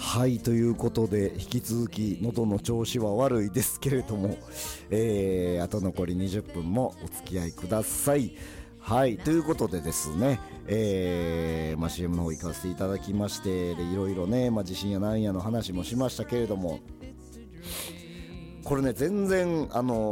はい、ということで引き続き喉の調子は悪いですけれども、あと残り20分もお付き合いください。はい、ということでですね、CM の方行かせていただきまして、でいろいろね、地震やなんやの話もしましたけれども、これね全然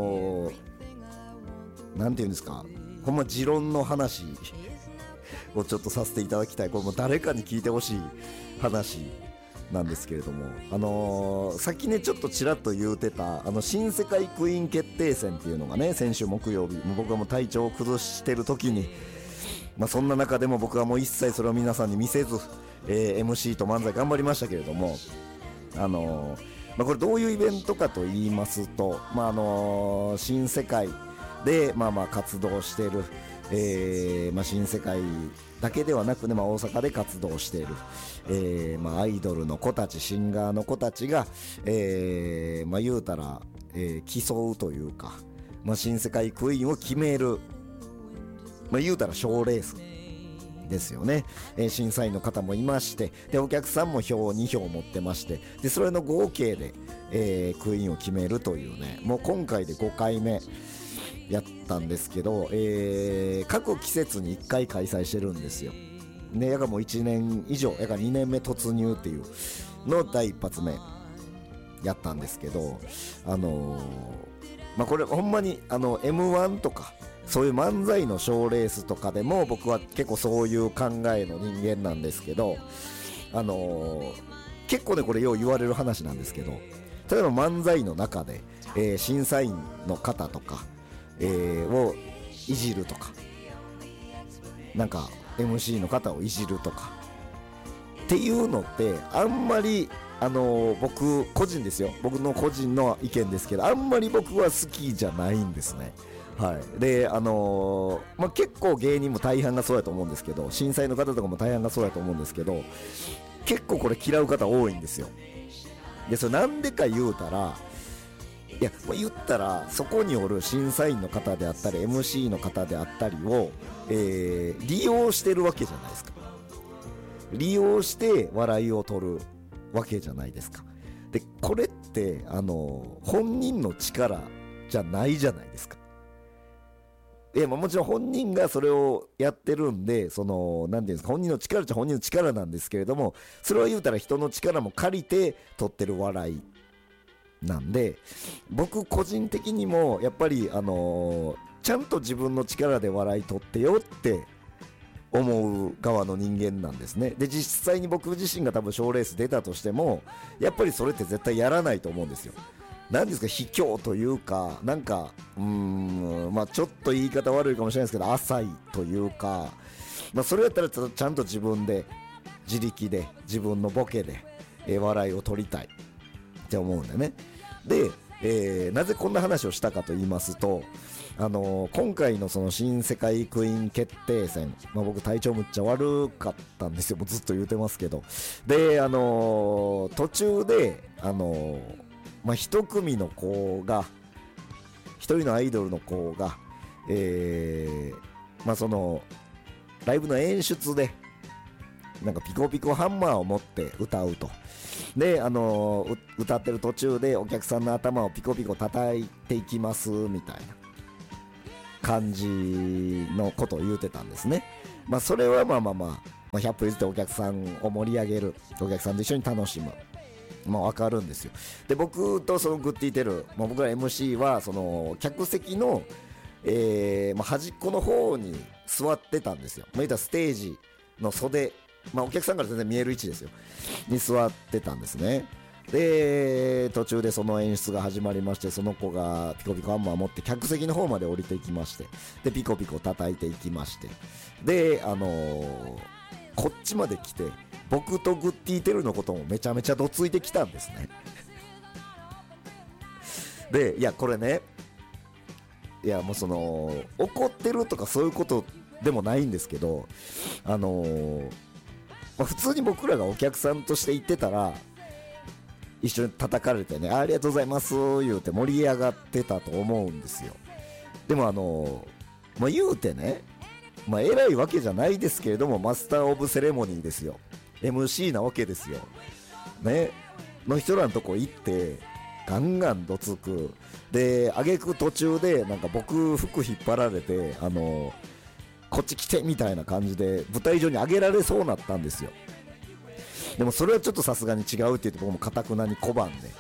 なんていうんですか、ほんま持論の話をちょっとさせていただきたい。これも誰かに聞いてほしい話なんですけれども、さっきねちょっとちらっと言うてた新世界クイーン決定戦っていうのがね、先週木曜日、もう僕はもう体調を崩してる時に、そんな中でも僕はもう一切それを皆さんに見せず、MC と漫才頑張りましたけれども、これどういうイベントかと言いますと、新世界で活動している、新世界だけではなくね、大阪で活動している、アイドルの子たち、シンガーの子たちが、言うたら、競うというか、新世界クイーンを決める、言うたら賞レースですよね。審査員の方もいまして、でお客さんも2票持ってまして、でそれの合計で、クイーンを決めるというね、もう今回で5回目やったんですけど、各季節に1回開催してるんですよ。でやがもう1年以上、やが2年目突入っていうの第一発目やったんですけど、これほんまにM1 とかそういう漫才の賞レースとかでも僕は結構そういう考えの人間なんですけど、結構ねこれよう言われる話なんですけど、例えば漫才の中で、審査員の方とか、をいじるとか、なんか MC の方をいじるとかっていうのってあんまり僕個人ですよ、僕の個人の意見ですけど、あんまり僕は好きじゃないんですね。はい。で結構芸人も大半がそうやと思うんですけど、審査員の方とかも大半がそうやと思うんですけど、結構これ嫌う方多いんですよ。でそれなんでか言うたら、いや言ったらそこにおる審査員の方であったり MC の方であったりを、利用してるわけじゃないですか。利用して笑いを取るわけじゃないですか。でこれって本人の力じゃないじゃないですか。もちろん本人がそれをやってるんで、なんていうんですか、本人の力っちゃ本人の力なんですけれども、それは言うたら人の力も借りて取ってる笑いなんで、僕個人的にもやっぱりちゃんと自分の力で笑い取ってよって思う側の人間なんですね。で実際に僕自身が多分賞レース出たとしても、やっぱりそれって絶対やらないと思うんですよ。なんですか、卑怯というか、なんかちょっと言い方悪いかもしれないですけど、浅いというか、それやったらちゃんと自分で自力で自分のボケで、笑いを取りたいって思うんだよね。で、なぜこんな話をしたかと言いますと、今回のその新世界クイーン決定戦、僕体調むっちゃ悪かったんですよ。もうずっと言うてますけど。で途中で一組の子が、一人のアイドルの子がそのライブの演出でなんかピコピコハンマーを持って歌うと。で歌ってる途中でお客さんの頭をピコピコ叩いていきますみたいな感じのことを言うてたんですね。それは100歩譲ってお客さんを盛り上げる、お客さんと一緒に楽しむ、分かるんですよ。で僕とそのグッディテル、僕ら MC はその客席の、端っこの方に座ってたんですよ。言ったらステージの袖、お客さんから全然見える位置ですよに座ってたんですね。で途中でその演出が始まりまして、その子がピコピコハンマー持って客席の方まで降りていきまして、でピコピコ叩いていきまして、でこっちまで来て僕とグッディテルのこともめちゃめちゃどついてきたんですね。でいやこれね、いやもう怒ってるとかそういうことでもないんですけど、普通に僕らがお客さんとして行ってたら一緒に叩かれてね、ありがとうございます言うて盛り上がってたと思うんですよ。でも言うてね、偉いわけじゃないですけれども、マスターオブセレモニーですよ。MC なわけですよ。 ねの人らのとこ行ってガンガンどつくで、挙句途中でなんか僕服引っ張られてこっち来てみたいな感じで舞台上に上げられそうなったんですよ。でもそれはちょっとさすがに違うって言って僕もかたくなに拒んで、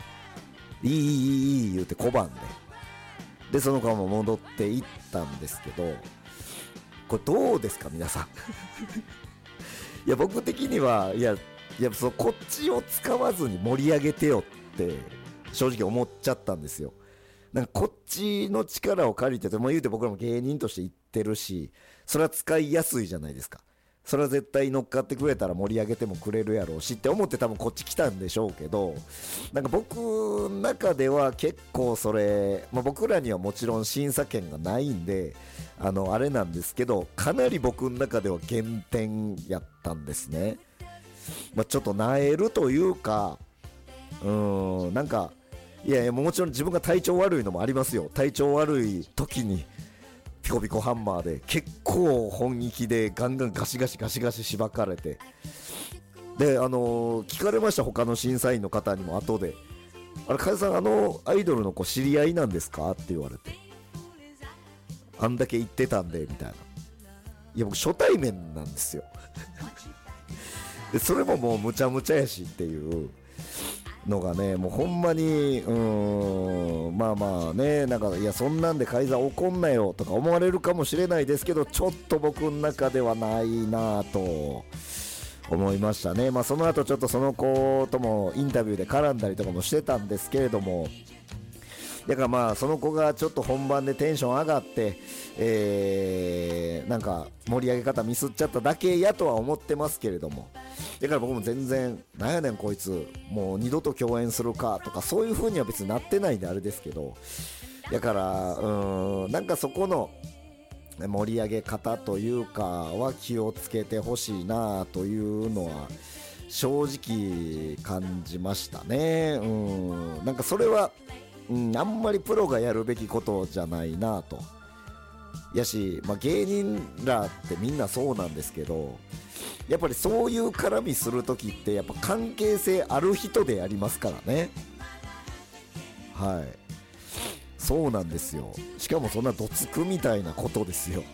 いい言って拒んで、その子も戻っていったんですけど、これどうですか皆さんいや僕的にはいやこっちを使わずに盛り上げてよって正直思っちゃったんですよ。なんかこっちの力を借りてても言うて僕らも芸人として言ってるし、それは使いやすいじゃないですか。それは絶対乗っかってくれたら盛り上げてもくれるやろうしって思って多分こっち来たんでしょうけど、なんか僕の中では結構それ、僕らにはもちろん審査権がないんであれなんですけど、かなり僕の中では減点やったんですね。ちょっとなえるというか、なんかいやもちろん自分が体調悪いのもありますよ。体調悪い時にピコピコハンマーで結構本気でガンガンガシガシしばかれて、で聞かれました、他の審査員の方にも後で、あれ加谷さんアイドルの子知り合いなんですかって言われて、あんだけ言ってたんでみたいな。いや僕初対面なんですよでそれももうむちゃむちゃやしっていうのがね、もうほんまにまあね、なんかいやそんなんで改ざん怒んなよとか思われるかもしれないですけど、ちょっと僕の中ではないなと思いましたね。その後ちょっとその子ともインタビューで絡んだりとかもしてたんですけれども、だからその子がちょっと本番でテンション上がってなんか盛り上げ方ミスっちゃっただけやとは思ってますけれども、だから僕も全然なんやねんこいつもう二度と共演するかとかそういう風には別になってないんであれですけど、だからなんかそこの盛り上げ方というかは気をつけてほしいなというのは正直感じましたね。なんかそれはあんまりプロがやるべきことじゃないなと。やし、芸人らってみんなそうなんですけど、やっぱりそういう絡みするときってやっぱ関係性ある人でやりますからね。はい、そうなんですよ。しかもそんなどつくみたいなことですよ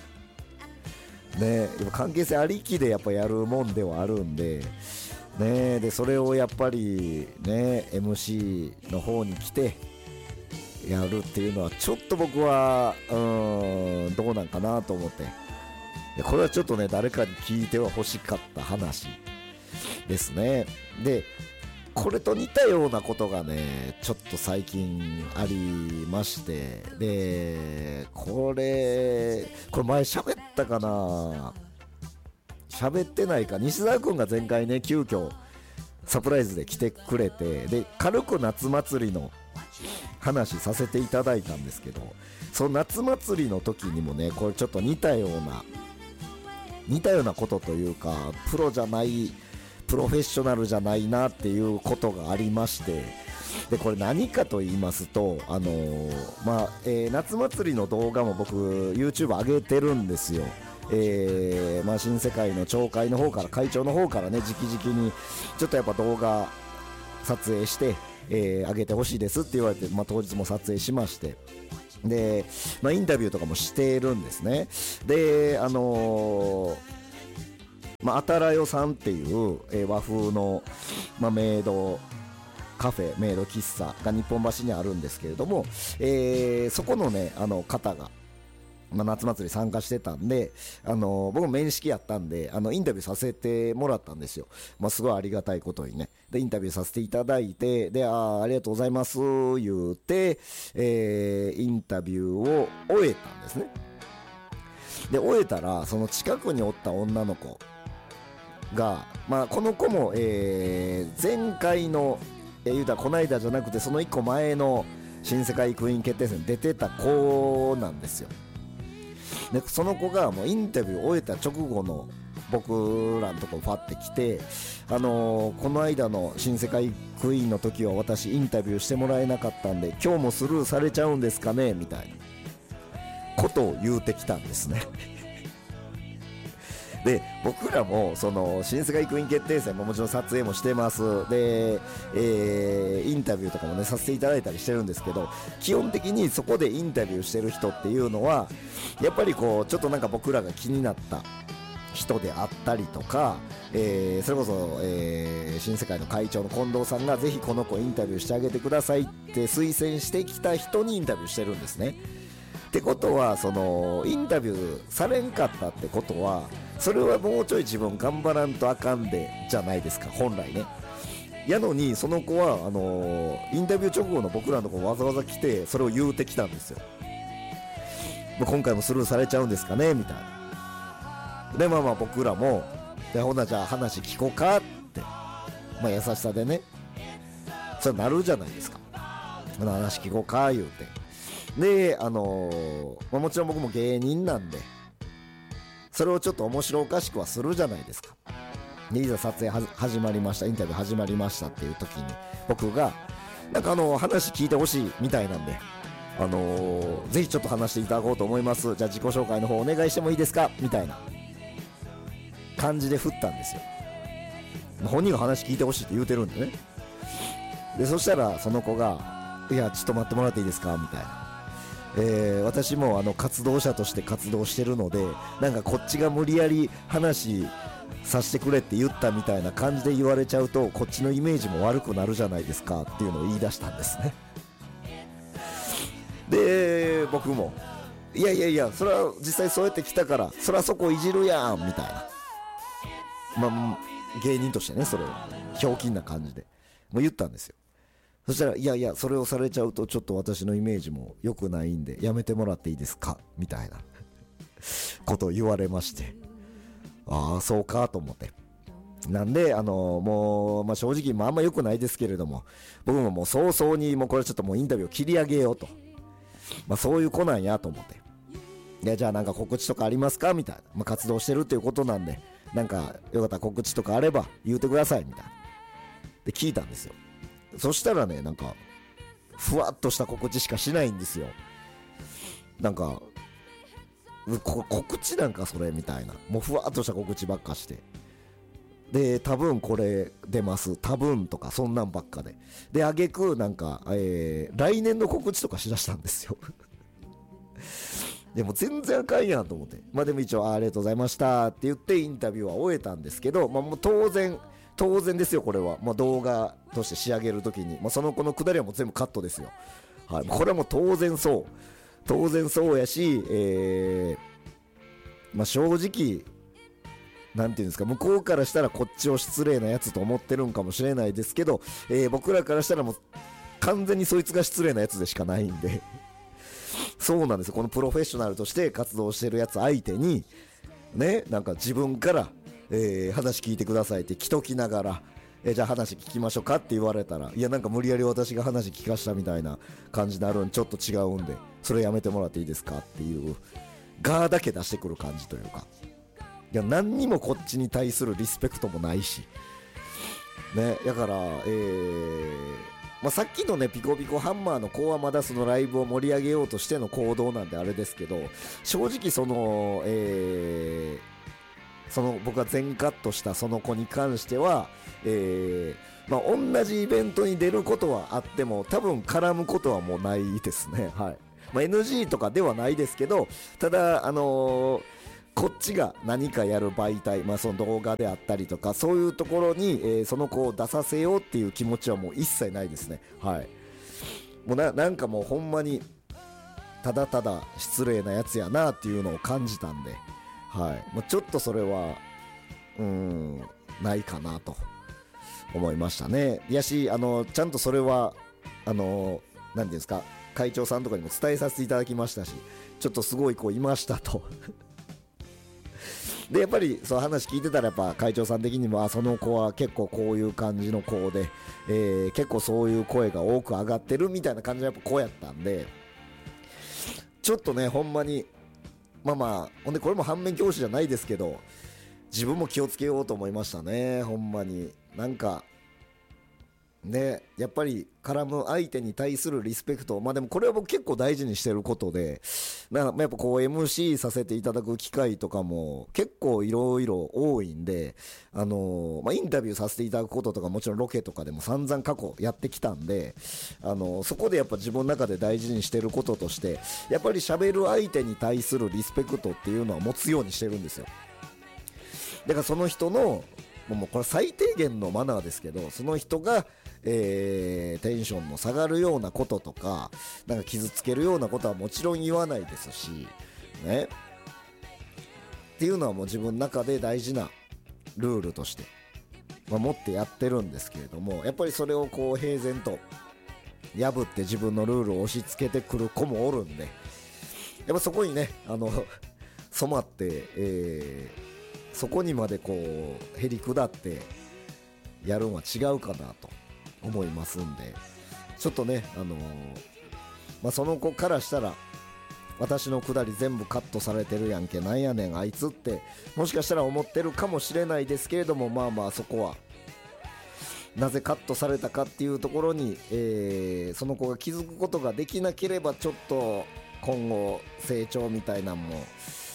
ね。関係性ありきでやっぱやるもんではあるんでね。でそれをやっぱりね MC の方に来てやるっていうのはちょっと僕はどうなんかなと思って、これはちょっとね誰かに聞いては欲しかった話ですね。でこれと似たようなことがねちょっと最近ありまして、でこれ前喋ったかな、喋ってないか。西澤君が前回ね急遽サプライズで来てくれて、で軽く夏祭りの話させていただいたんですけど、その夏祭りの時にもねこれちょっと似たようなことというか、プロじゃないプロフェッショナルじゃないなっていうことがありまして、でこれ何かと言いますと夏祭りの動画も僕 YouTube 上げてるんですよ。新世界の町会の方から会長の方からね直々にちょっとやっぱ動画撮影して上げてほしいですって言われて、当日も撮影しまして、で、インタビューとかもしてるんですね。であたらよさんっていう、和風の、メイドカフェ、メイド喫茶が日本橋にあるんですけれども、そこのね方が夏祭り参加してたんで、僕も面識やったんでインタビューさせてもらったんですよ。すごいありがたいことにね。でインタビューさせていただいて、でありがとうございます言うて、インタビューを終えたんですね。で終えたらその近くにおった女の子が、この子も、前回の、言うたらこの間じゃなくてその1個前の新世界クイーン決定戦出てた子なんですよ。でその子がもうインタビューを終えた直後の僕らのとこファって来て、この間の新世界クイーンの時は私インタビューしてもらえなかったんで今日もスルーされちゃうんですかねみたいなことを言うてきたんですねで僕らもその新世界クイーン決定戦ももちろん撮影もしてますで、インタビューとかもねさせていただいたりしてるんですけど、基本的にそこでインタビューしてる人っていうのはやっぱりこうちょっとなんか僕らが気になった人であったりとか、それこそ、新世界の会長の近藤さんがぜひこの子インタビューしてあげてくださいって推薦してきた人にインタビューしてるんですね。ってことはそのインタビューされんかったってことはそれはもうちょい自分頑張らんとあかんでじゃないですか本来ね。やのにその子はインタビュー直後の僕らのとこわざわざ来てそれを言うてきたんですよ。もう今回もスルーされちゃうんですかねみたいな。でまあ僕らもほなじゃあ話聞こうかって、優しさでねそれなるじゃないですか。話聞こうか言うてでもちろん僕も芸人なんでそれをちょっと面白おかしくはするじゃないですか。でいざ撮影始まりましたインタビュー始まりましたっていう時に僕がなんか話聞いてほしいみたいなんでぜひちょっと話していただこうと思います。じゃあ自己紹介の方お願いしてもいいですかみたいな感じで振ったんですよ。本人が話聞いてほしいって言うてるんでね。でそしたらその子がいやちょっと待ってもらっていいですかみたいな。私も活動者として活動してるのでなんかこっちが無理やり話させてくれって言ったみたいな感じで言われちゃうとこっちのイメージも悪くなるじゃないですかっていうのを言い出したんですね。で僕もいやそれは実際そうやって来たからそりゃそこいじるやんみたいな芸人としてねそれをひょうきんな感じでもう言ったんですよ。そしたらいやそれをされちゃうとちょっと私のイメージも良くないんでやめてもらっていいですかみたいなことを言われまして、ああそうかと思って、なんでもう、正直あんま良くないですけれども僕ももう早々にもうこれちょっともうインタビューを切り上げようと、そういう子なんやと思って、じゃあなんか告知とかありますかみたいな、活動してるっていうことなんでなんかよかったら告知とかあれば言うてくださいみたいなで聞いたんですよ。そしたらねなんかふわっとした告知しかしないんですよ。なんか告知なんかそれみたいな、もうふわっとした告知ばっかして、で多分これ出ます多分とかそんなんばっかで挙句なんか、来年の告知とかしだしたんですよでも全然あかんやんと思って、でも一応ありがとうございましたって言ってインタビューは終えたんですけど、もう当然ですよこれは、動画として仕上げるときに、その子のくだりはもう全部カットですよ。はい、これはもう当然そうやし、正直なんていうんですか、向こうからしたらこっちを失礼なやつと思ってるんかもしれないですけど、僕らからしたらもう完全にそいつが失礼なやつでしかないんでそうなんですよ。このプロフェッショナルとして活動してるやつ相手にね、なんか自分から話聞いてくださいって来ときながら、じゃあ話聞きましょうかって言われたら、いやなんか無理やり私が話聞かしたみたいな感じになるんちょっと違うんでそれやめてもらっていいですかっていうガーだけ出してくる感じというか、いや何にもこっちに対するリスペクトもないしね。だからさっきのねピコピコハンマーの子はまだそのライブを盛り上げようとしての行動なんであれですけど、正直その僕が全カットしたその子に関しては、同じイベントに出ることはあっても多分絡むことはもうないですね。はい。NG とかではないですけど、ただこっちが何かやる媒体、その動画であったりとかそういうところに、その子を出させようっていう気持ちはもう一切ないですね。はい。もうなんかもうほんまにただただ失礼なやつやなっていうのを感じたんで、はい、ちょっとそれはないかなと思いましたね。いやしちゃんとそれは何ていうんですか、会長さんとかにも伝えさせていただきましたし、ちょっとすごい子いましたとでやっぱりその話聞いてたらやっぱ会長さん的にもその子は結構こういう感じの子で、結構そういう声が多く上がってるみたいな感じのやっぱ子やったんで、ちょっとねほんまにほんでこれも反面教師じゃないですけど自分も気をつけようと思いましたね。ほんまになんかでやっぱり絡む相手に対するリスペクト、でもこれは僕結構大事にしてることで、やっぱこう MC させていただく機会とかも結構いろいろ多いんで、インタビューさせていただくこととかもちろんロケとかでも散々過去やってきたんで、そこでやっぱ自分の中で大事にしてることとして、やっぱり喋る相手に対するリスペクトっていうのは持つようにしてるんですよ。だからその人のもうこれ最低限のマナーですけど、その人が、テンションの下がるようなこととか、なんか傷つけるようなことはもちろん言わないですしね、っていうのはもう自分の中で大事なルールとして、持ってやってるんですけれども、やっぱりそれをこう平然と破って自分のルールを押し付けてくる子もおるんで、やっぱそこにね染まって、そこにまでこうへり下ってやるのは違うかなと思いますんで、ちょっとねその子からしたら私のくだり全部カットされてるやんけ、なんやねんあいつってもしかしたら思ってるかもしれないですけれども、そこはなぜカットされたかっていうところに、その子が気づくことができなければ、ちょっと今後成長みたいなんも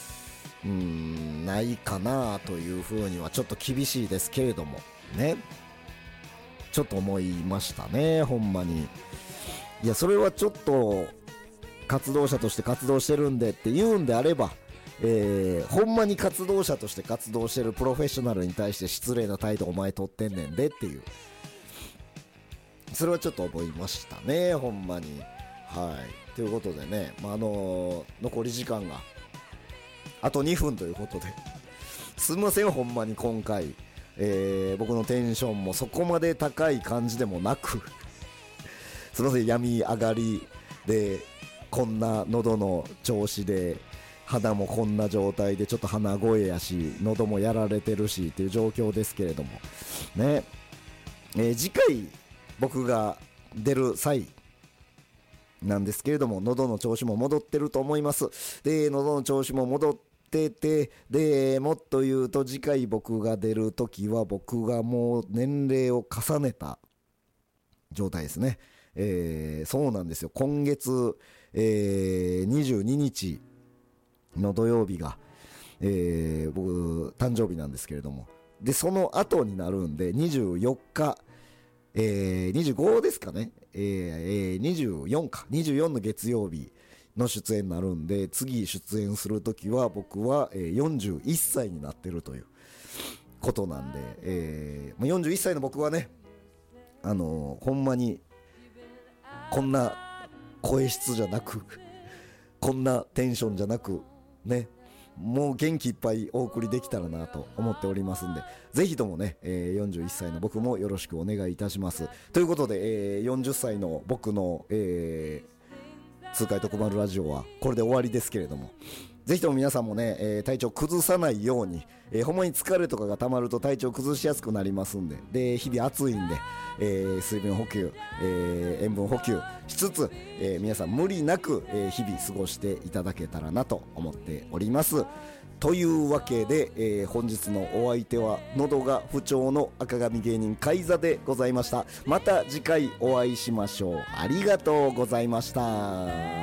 ないかなというふうにはちょっと厳しいですけれどもね、ちょっと思いましたね、ほんまに。いや、それはちょっと活動者として活動してるんでって言うんであれば、ほんまに活動者として活動してるプロフェッショナルに対して失礼な態度お前取ってんねんでっていう、それはちょっと思いましたね、ほんまに。はいということでね、残り時間があと2分ということで、すみませんほんまに今回、僕のテンションもそこまで高い感じでもなくすみません、病み上がりでこんな喉の調子で、肌もこんな状態でちょっと鼻声やし喉もやられてるしっていう状況ですけれどもね、次回僕が出る際なんですけれども、喉の調子も戻ってると思います。で喉の調子も戻ってて、でもっと言うと次回僕が出るときは僕がもう年齢を重ねた状態ですね。そうなんですよ、今月、22日の土曜日が、僕誕生日なんですけれども、でその後になるんで24日、25ですかね、24の月曜日の出演になるんで、次出演するときは僕は、41歳になってるということなんで、41歳の僕はね、ほんまにこんな声質じゃなくこんなテンションじゃなくね、もう元気いっぱいお送りできたらなと思っておりますんで、ぜひともね、41歳の僕もよろしくお願いいたします。ということで、40歳の僕の、痛快特番ラジオはこれで終わりですけれども、ぜひとも皆さんもね、体調崩さないように、ほんまに疲れとかがたまると体調崩しやすくなりますんで、日々暑いんで、水分補給、塩分補給しつつ、皆さん無理なく、日々過ごしていただけたらなと思っております。というわけで、本日のお相手は喉が不調の赤髪芸人カイザでございました。また次回お会いしましょう。ありがとうございました。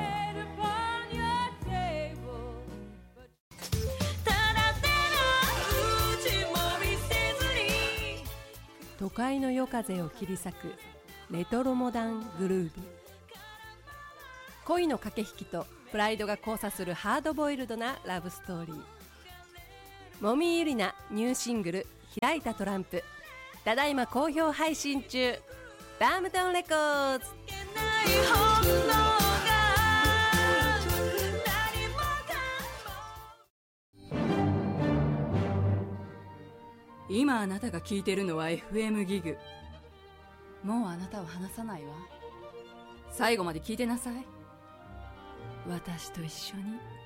都会の夜風を切り裂くレトロモダングルーヴ、恋の駆け引きとプライドが交差するハードボイルドなラブストーリー。もみゆりなニューシングル開いたトランプ、ただいま好評配信中。ダームタウンレコーズ。 今あなたが聞いてるのは FM ギグ。もうあなたを離さないわ。最後まで聞いてなさい。私と一緒に